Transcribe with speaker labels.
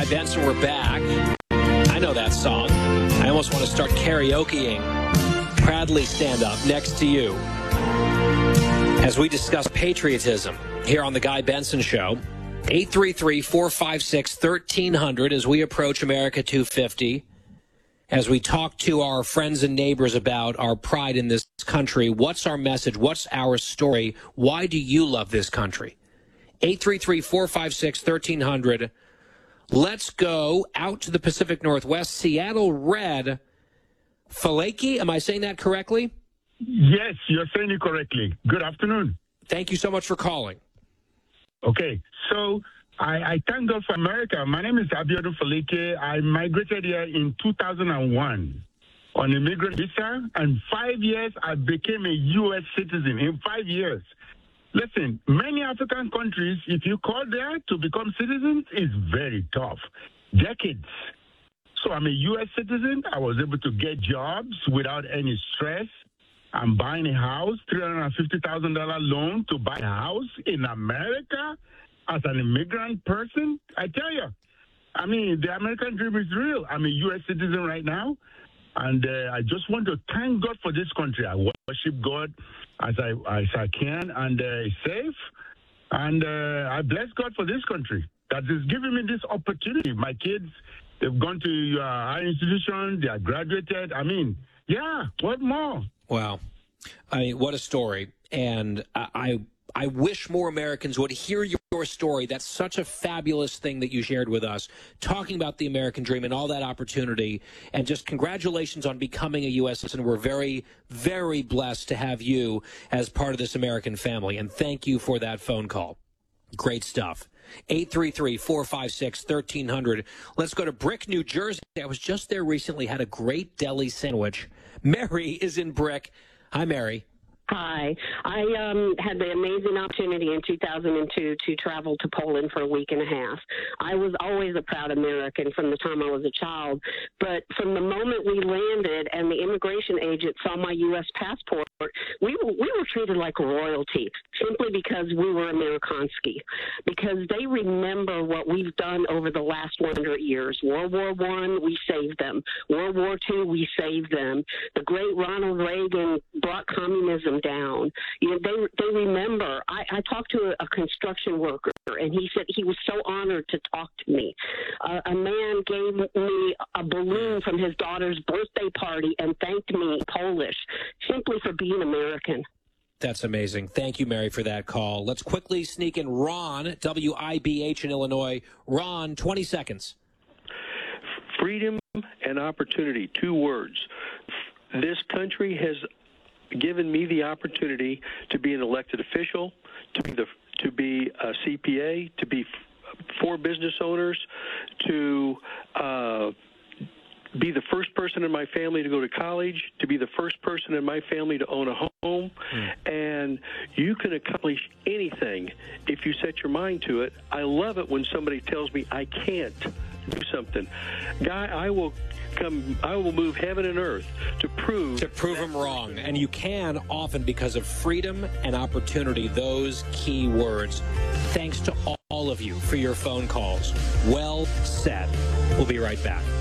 Speaker 1: Benson, we're back. I know that song. I almost want to start karaokeing. Proudly stand up next to you as we discuss patriotism here on the Guy Benson Show. 833-456-1300 as we approach America 250. As we talk to our friends and neighbors about our pride in this country, what's our message? What's our story? Why do you love this country? 833-456-1300. Let's go out to the Pacific Northwest. Seattle Red. Falaki, am I saying that correctly?
Speaker 2: Yes, you're saying it correctly. Good afternoon.
Speaker 1: Thank you so much for calling.
Speaker 2: Okay, so I thank God for America. My name is Abiodun Falake. I migrated here in 2001 on immigrant visa, and 5 years I became a U.S. citizen in 5 years. Listen, many African countries, if you call there to become citizens, it's very tough. Decades. So I'm a U.S. citizen. I was able to get jobs without any stress. I'm buying a house, $350,000 loan to buy a house in America as an immigrant person. I tell you, I mean, the American dream is real. I'm a U.S. citizen right now. And I just want to thank God for this country. I worship God as I can, and it's safe. And I bless God for this country that is giving me this opportunity. My kids, they've gone to higher institutions. They are graduated. I mean, yeah, what more?
Speaker 1: Wow. I mean, what a story. And I wish more Americans would hear your story. That's such a fabulous thing that you shared with us, talking about the American dream and all that opportunity. And just congratulations on becoming a U.S. citizen. We're very, very blessed to have you as part of this American family. And thank you for that phone call. Great stuff. 833-456-1300. Let's go to Brick, New Jersey. I was just there recently, had a great deli sandwich. Mary is in Brick. Hi, Mary.
Speaker 3: Hi. I had the amazing opportunity in 2002 to travel to Poland for a week and a half. I was always a proud American from the time I was a child, but from the moment we landed and the immigration agent saw my U.S. passport, we were treated like royalty simply because we were Amerikanski, because they remember what we've done over the last 100 years. World War I, we saved them. World War II, we saved them. The great Ronald Reagan brought communism down. You know, they remember. I talked to a construction worker, and he said he was so honored to talk to me. A man gave me a balloon from his daughter's birthday party and thanked me in Polish simply for being American.
Speaker 1: That's amazing. Thank you, Mary, for that call. Let's quickly sneak in Ron, WIBH in Illinois. Ron, 20 seconds.
Speaker 4: Freedom and opportunity, 2 words. This country has given me the opportunity to be an elected official, to be a CPA, to be for business owners, to be the first person in my family to go to college, to be the first person in my family to own a home, and you can accomplish anything if you set your mind to it. I love it when somebody tells me I can't do something. Guy, I will move heaven and earth to prove
Speaker 1: them wrong. And you can often because of freedom and opportunity, those key words. Thanks to all of you for your phone calls. Well said. We'll be right back.